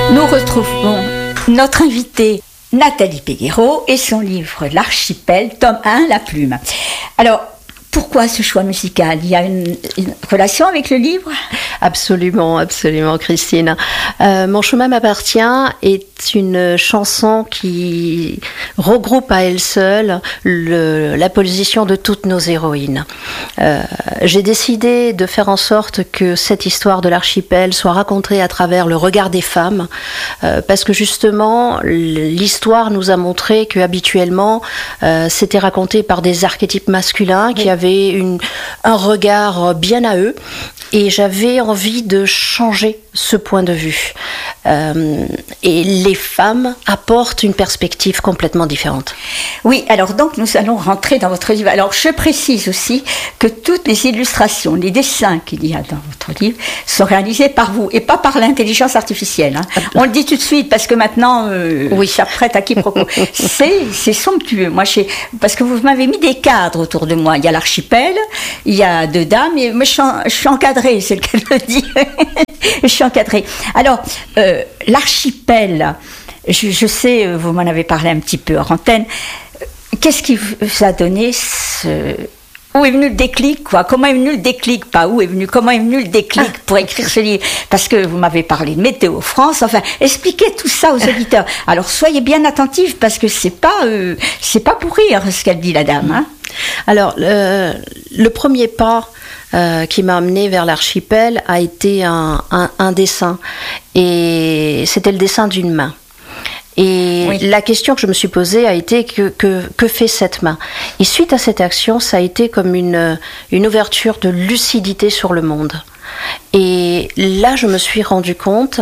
Nous retrouvons notre invitée Nathalie Péguerot et son livre L'Archipel, tome 1, La Plume. Alors, pourquoi ce choix musical ? Il y a une relation avec le livre ? Absolument, absolument, Christine. Mon chemin m'appartient est une chanson qui regroupe à elle seule la position de toutes nos héroïnes. J'ai décidé de faire en sorte que cette histoire de l'archipel soit racontée à travers le regard des femmes, parce que justement, l'histoire nous a montré que habituellement, c'était raconté par des archétypes masculins qui avaient un regard bien à eux. Et j'avais envie de changer ce point de vue. Et les femmes apportent une perspective complètement différente. Oui, alors donc nous allons rentrer dans votre livre. Alors je précise aussi que toutes les illustrations, les dessins qu'il y a dans votre livre sont réalisés par vous et pas par l'intelligence artificielle. Hein. On le dit tout de suite parce que maintenant, ça prête à quiproquo. C'est somptueux. Moi, parce que vous m'avez mis des cadres autour de moi. Il y a l'archipel, il y a deux dames, et moi je suis encadrée, c'est le cas de le dire. Je suis encadrée. Alors, l'archipel, je sais, vous m'en avez parlé un petit peu hors antenne. Qu'est-ce qui vous a donné Où est venu le déclic, quoi ? Comment est venu le déclic ? Pas où est venu, comment est venu le déclic pour écrire ce livre ? Parce que vous m'avez parlé de Météo France, enfin, expliquez tout ça aux auditeurs. Alors, soyez bien attentifs, parce que c'est pas pour rire, ce qu'elle dit, la dame, hein. Alors, le premier pas qui m'a amené vers l'archipel a été un dessin. Et c'était le dessin d'une main. Et la question que je me suis posée a été que fait cette main ? Et suite à cette action, ça a été comme une ouverture de lucidité sur le monde. Et là, je me suis rendu compte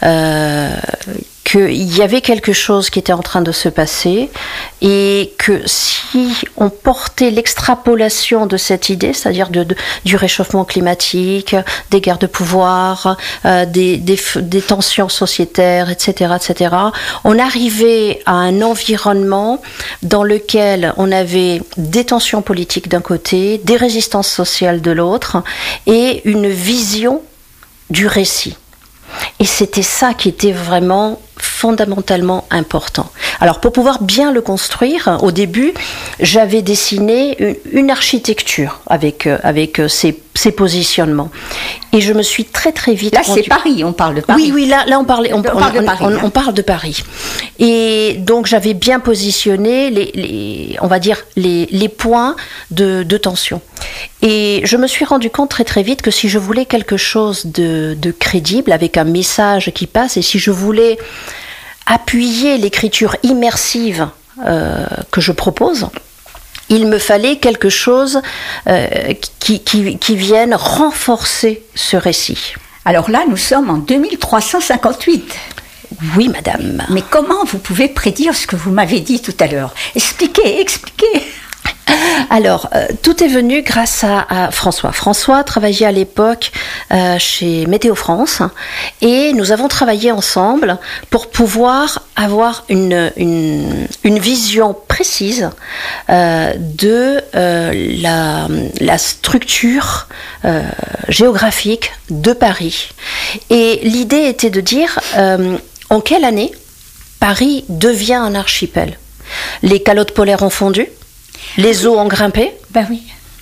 qu'il y avait quelque chose qui était en train de se passer et que si on portait l'extrapolation de cette idée, c'est-à-dire du réchauffement climatique, des guerres de pouvoir, des tensions sociétaires, etc., on arrivait à un environnement dans lequel on avait des tensions politiques d'un côté, des résistances sociales de l'autre et une vision du récit. Et c'était ça qui était vraiment fondamentalement important. Alors pour pouvoir bien le construire, au début, j'avais dessiné une architecture avec ces positionnements. Et je me suis très très vite... Là c'est Paris, on parle de Paris. Oui, là on parle de Paris. Et donc j'avais bien positionné les points de tension. Et je me suis rendu compte très très vite que si je voulais quelque chose de crédible, avec un message qui passe, et si je voulais appuyer l'écriture immersive que je propose, il me fallait quelque chose qui vienne renforcer ce récit. Alors là, nous sommes en 2358. Oui, madame. Mais comment vous pouvez prédire ce que vous m'avez dit tout à l'heure ? Expliquez. Alors, tout est venu grâce à François. François travaillait à l'époque chez Météo France et nous avons travaillé ensemble pour pouvoir avoir une vision précise de la structure géographique de Paris. Et l'idée était de dire en quelle année Paris devient un archipel. Les calottes polaires ont fondu. Les eaux ont grimpé. Ben oui.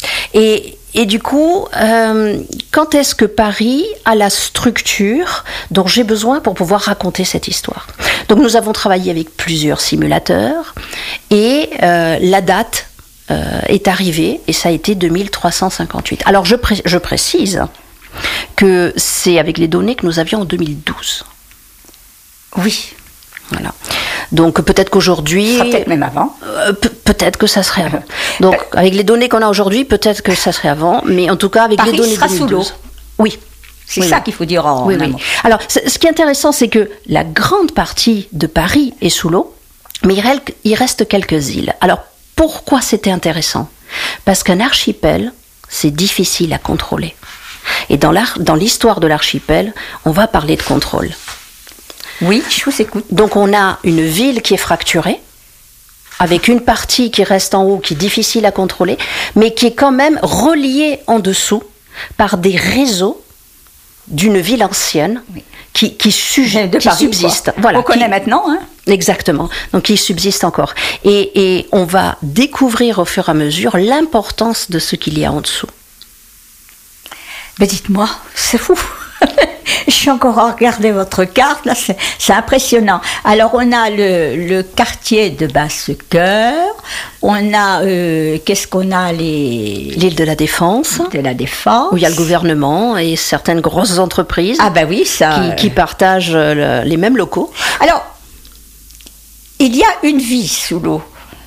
Et du coup, quand est-ce que Paris a la structure dont j'ai besoin pour pouvoir raconter cette histoire ? Donc nous avons travaillé avec plusieurs simulateurs et la date est arrivée et ça a été 2358. Alors je précise que c'est avec les données que nous avions en 2012. Oui. Voilà. Donc peut-être qu'aujourd'hui... Ça sera peut-être même avant. Peut-être que ça serait avant. Donc avec les données qu'on a aujourd'hui, peut-être que ça serait avant, mais en tout cas avec Paris les données sera 2012. Sous l'eau. Oui. C'est ça qu'il faut dire en amont. Alors ce qui est intéressant, c'est que la grande partie de Paris est sous l'eau, mais il reste quelques îles. Alors pourquoi c'était intéressant ? Parce qu'un archipel, c'est difficile à contrôler. Et dans l'histoire de l'archipel, on va parler de contrôle. Oui, je vous écoute. Donc on a une ville qui est fracturée, avec une partie qui reste en haut, qui est difficile à contrôler, mais qui est quand même reliée en dessous par des réseaux d'une ville ancienne qui subsiste. Voilà, on connaît maintenant. Hein. Exactement. Donc qui subsiste encore. Et on va découvrir au fur et à mesure l'importance de ce qu'il y a en dessous. Ben dites-moi, c'est fou. Je suis encore à regarder votre carte, là, c'est impressionnant. Alors, on a le quartier de Basse-Cœur, on a, qu'est-ce qu'on a, l'île de la Défense. De la Défense. Où il y a le gouvernement et certaines grosses entreprises. Ah ben oui, ça... Qui partagent les mêmes locaux. Alors, il y a une vie sous l'eau.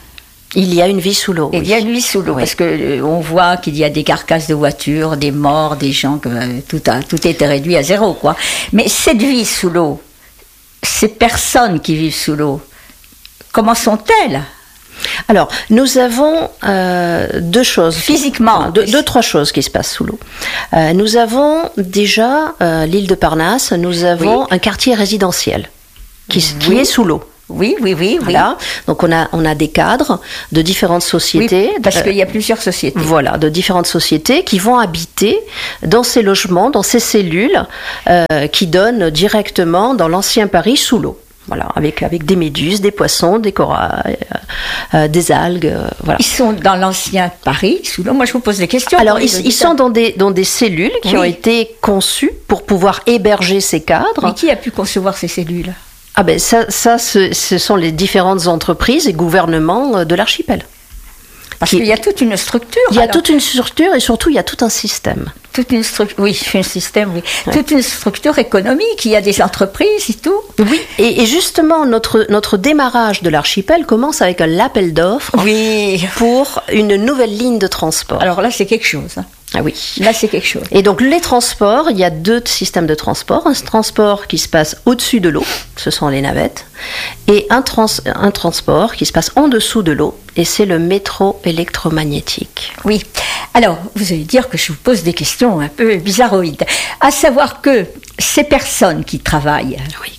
Il y a une vie sous l'eau. Il y a une vie sous l'eau, parce que on voit qu'il y a des carcasses de voitures, des morts, des gens, que tout a été réduit à zéro, quoi. Mais cette vie sous l'eau, ces personnes qui vivent sous l'eau, comment sont-elles ? Alors, nous avons deux choses. Physiquement. Deux, trois choses qui se passent sous l'eau. Nous avons déjà l'île de Parnasse, nous avons un quartier résidentiel qui est sous l'eau. Oui. Voilà. Donc on a des cadres de différentes sociétés. Oui, parce qu'il y a plusieurs sociétés. Voilà, de différentes sociétés qui vont habiter dans ces logements, dans ces cellules qui donnent directement dans l'ancien Paris sous l'eau. Voilà, avec des méduses, des poissons, des corails, des algues, voilà. Ils sont dans l'ancien Paris, sous l'eau. Moi, je vous pose des questions. Alors, ils sont dans des cellules qui ont été conçues pour pouvoir héberger ces cadres. Mais qui a pu concevoir ces cellules ? Ah ben ce sont les différentes entreprises et gouvernements de l'archipel. Parce qu'il y a toute une structure. Il y a toute une structure et surtout il y a tout un système. Toute une structure, oui, un système, oui. Ouais. Toute une structure économique, il y a des entreprises et tout. Oui, et justement notre démarrage de l'archipel commence avec un appel d'offres pour une nouvelle ligne de transport. Alors là, c'est quelque chose. Hein. Ah oui. Là, c'est quelque chose. Et donc, les transports, il y a deux systèmes de transport. Un transport qui se passe au-dessus de l'eau, ce sont les navettes, et un transport qui se passe en dessous de l'eau, et c'est le métro électromagnétique. Oui. Alors, vous allez dire que je vous pose des questions un peu bizarroïdes. À savoir que ces personnes qui travaillent,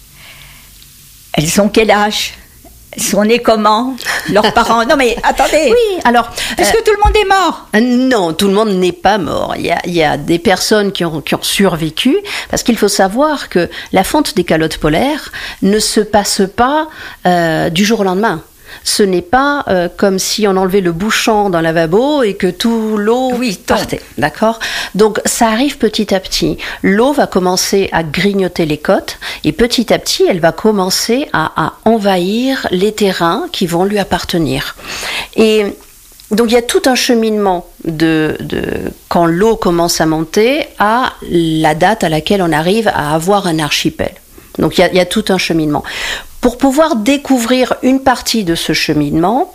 elles ont quel âge ? Elles sont nées comment ? Leurs parents ? Non mais attendez. Oui, alors... Puisque tout le monde est mort. Non, tout le monde n'est pas mort. Il y a des personnes qui ont survécu, parce qu'il faut savoir que la fonte des calottes polaires ne se passe pas du jour au lendemain. Ce n'est pas comme si on enlevait le bouchon dans le lavabo et que tout l'eau partait, d'accord ? Donc ça arrive petit à petit. L'eau va commencer à grignoter les côtes et petit à petit, elle va commencer à envahir les terrains qui vont lui appartenir. Et donc il y a tout un cheminement de quand l'eau commence à monter à la date à laquelle on arrive à avoir un archipel. Donc il y a tout un cheminement. Pour pouvoir découvrir une partie de ce cheminement,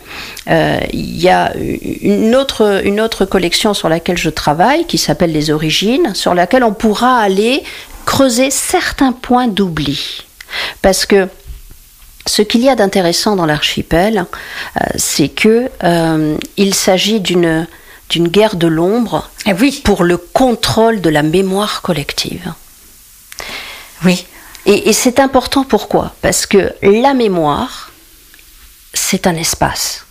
il y a une autre collection sur laquelle je travaille, qui s'appelle Les Origines, sur laquelle on pourra aller creuser certains points d'oubli. Parce que ce qu'il y a d'intéressant dans l'archipel, c'est que il s'agit d'une guerre de l'ombre pour le contrôle de la mémoire collective. Oui. Et c'est important, pourquoi ? Parce que la mémoire, c'est un espace.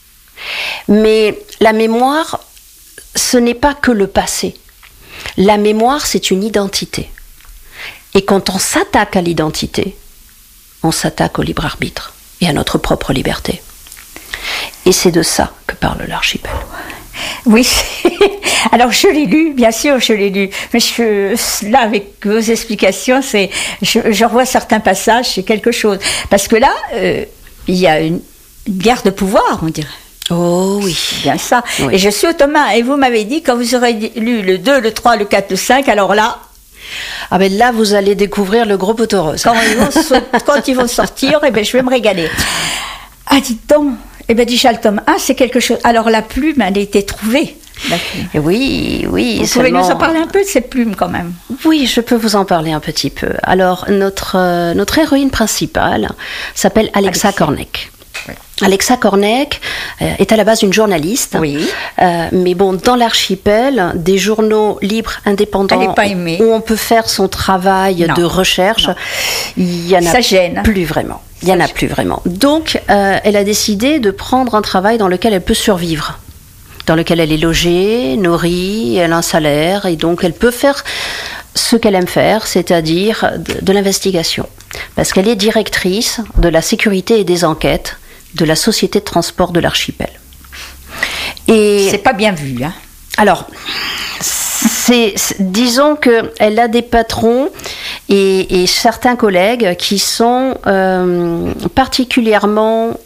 Mais la mémoire, ce n'est pas que le passé. La mémoire, c'est une identité. Et quand on s'attaque à l'identité, on s'attaque au libre arbitre et à notre propre liberté. Et c'est de ça que parle l'archipel. Oui, alors je l'ai lu, bien sûr, je l'ai lu. Mais là, avec vos explications, je revois certains passages, c'est quelque chose. Parce que là, il y a une guerre de pouvoir, on dirait. Oh oui. C'est bien ça. Oui. Et je suis ottoman. Et vous m'avez dit, quand vous aurez lu le 2, le 3, le 4, le 5, alors là... Ah ben là, vous allez découvrir le gros poteau rose. Quand ils vont sortir, eh ben, je vais me régaler. Ah, dites donc. Eh bien, déjà, le tome 1, c'est quelque chose... Alors, la plume, elle a été trouvée. Oui. Vous pouvez nous en parler un peu de cette plume, quand même ? Oui, je peux vous en parler un petit peu. Alors, notre héroïne principale s'appelle Alexa Korneck. Oui. Alexa Korneck est à la base une journaliste. Oui. Mais bon, dans l'archipel, des journaux libres, indépendants, où on peut faire son travail de recherche, il y en a plus vraiment. Il n'y en a plus vraiment. Donc, elle a décidé de prendre un travail dans lequel elle peut survivre, dans lequel elle est logée, nourrie, elle a un salaire, et donc elle peut faire ce qu'elle aime faire, c'est-à-dire de l'investigation. Parce qu'elle est directrice de la sécurité et des enquêtes de la Société de transport de l'archipel. Et c'est pas bien vu, hein. Alors, disons qu'elle a des patrons et certains collègues qui sont particulièrement,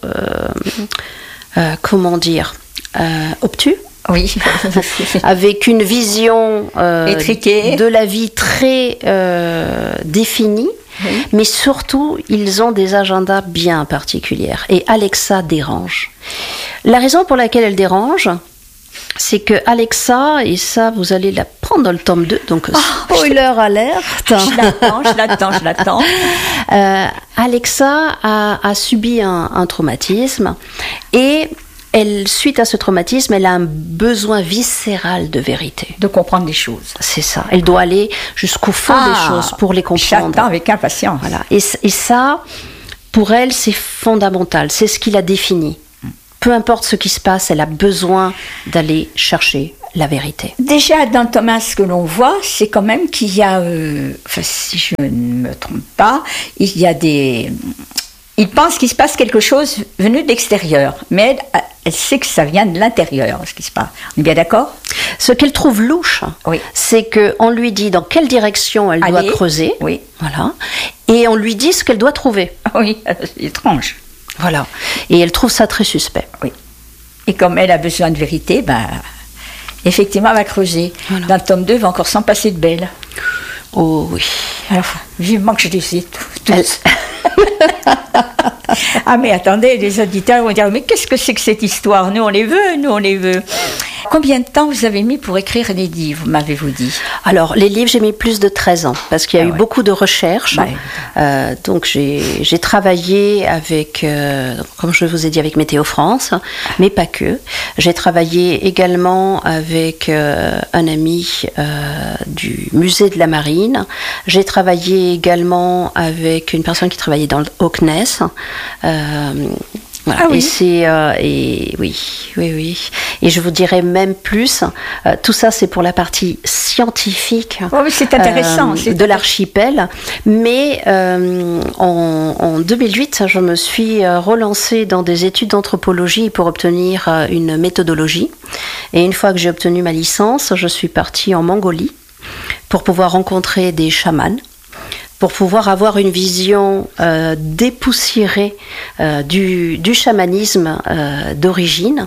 obtus. Oui. Avec une vision de la vie très définie. Oui. Mais surtout, ils ont des agendas bien particuliers. Et Alexa dérange. La raison pour laquelle elle dérange, c'est que Alexa, et ça, vous allez la prendre dans le tome 2, donc spoiler alerte. Je l'attends. Alexa a subi un traumatisme et suite à ce traumatisme, elle a un besoin viscéral de vérité. De comprendre les choses. C'est ça. Elle doit aller jusqu'au fond des choses pour les comprendre. J'attends avec impatience. Voilà. Et ça, pour elle, c'est fondamental. C'est ce qui la définit. Peu importe ce qui se passe, elle a besoin d'aller chercher la vérité. Déjà, dans Thomas, ce que l'on voit, c'est quand même qu'il y a, si je ne me trompe pas, il y a des... Il pense qu'il se passe quelque chose venu de l'extérieur, mais elle sait que ça vient de l'intérieur, ce qui se passe. On est bien d'accord ? Ce qu'elle trouve louche, oui. C'est qu'on lui dit dans quelle direction elle doit creuser, oui. Voilà, et on lui dit ce qu'elle doit trouver. Oui, c'est étrange. Voilà, et elle trouve ça très suspect. Oui. Et comme elle a besoin de vérité, effectivement, elle va creuser. Voilà. Dans le tome 2, elle va encore s'en passer de belle. Oh oui. Alors, vivement que je les ai tous. Ah mais attendez, les auditeurs vont dire mais qu'est-ce que c'est que cette histoire ? Nous on les veut. Combien de temps vous avez mis pour écrire les livres, m'avez-vous dit ? Alors les livres, j'ai mis plus de 13 ans parce qu'il y a eu beaucoup de recherches. Donc j'ai travaillé avec, comme je vous ai dit, avec Météo France, mais pas que. J'ai travaillé également avec un ami du musée de la Marine. J'ai travaillé également avec une personne qui travaillait dans le CNES. Voilà. Ah oui. Et oui. Et je vous dirais même plus, tout ça c'est pour la partie scientifique c'est intéressant, de l'archipel. Mais en 2008, je me suis relancée dans des études d'anthropologie pour obtenir une méthodologie. Et une fois que j'ai obtenu ma licence, je suis partie en Mongolie pour pouvoir rencontrer des chamans, pour pouvoir avoir une vision dépoussiérée du chamanisme d'origine.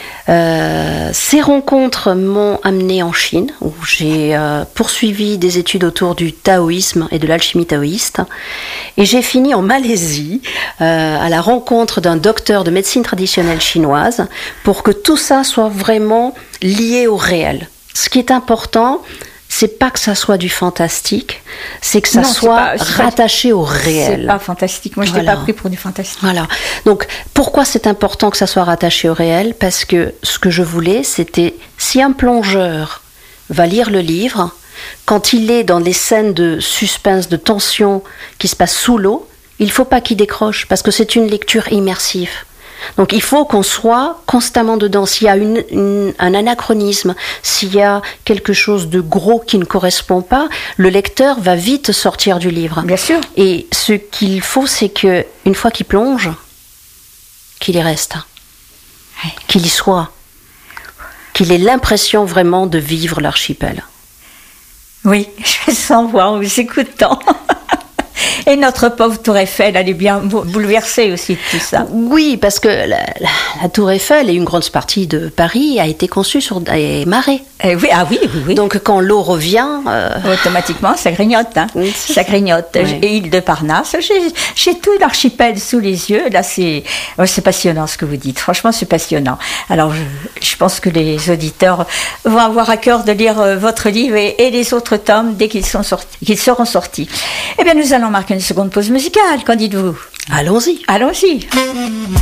Ces rencontres m'ont amenée en Chine, où j'ai poursuivi des études autour du taoïsme et de l'alchimie taoïste. Et j'ai fini en Malaisie, à la rencontre d'un docteur de médecine traditionnelle chinoise, pour que tout ça soit vraiment lié au réel. Ce qui est important, c'est pas que ça soit du fantastique, c'est que ça soit rattaché au réel. C'est pas fantastique. Moi, je l'ai pas pris pour du fantastique. Voilà. Donc, pourquoi c'est important que ça soit rattaché au réel ? Parce que ce que je voulais, c'était si un plongeur va lire le livre, quand il est dans les scènes de suspense, de tension qui se passent sous l'eau, il faut pas qu'il décroche, parce que c'est une lecture immersive. Donc il faut qu'on soit constamment dedans. S'il y a un anachronisme, s'il y a quelque chose de gros qui ne correspond pas, le lecteur va vite sortir du livre. Bien sûr. Et ce qu'il faut, c'est qu'une fois qu'il plonge, qu'il y reste, qu'il y soit, qu'il ait l'impression vraiment de vivre l'archipel. Oui, je sens voir en vous écoutant. Et notre pauvre Tour Eiffel, elle est bien bouleversée aussi de tout ça. Oui, parce que la Tour Eiffel et une grande partie de Paris a été conçue sur des marais. Oui. Donc quand l'eau revient... automatiquement, ça grignote. Ça grignote. Oui. Et île de Parnasse, j'ai tout l'archipel sous les yeux. Là, c'est passionnant ce que vous dites. Franchement, c'est passionnant. Alors, je pense que les auditeurs vont avoir à cœur de lire votre livre et les autres tomes dès qu'ils seront sortis. Eh bien, nous allons marquer une seconde pause musicale. Qu'en dites-vous ? Allons-y.